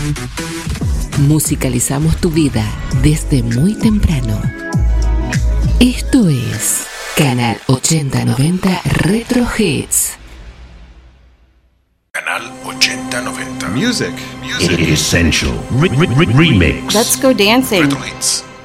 Musicalizamos tu vida desde muy temprano. Esto es Canal 8090 Retro Hits. Canal 8090. Music. Essential. Remix. Let's go dancing. Retro Hits.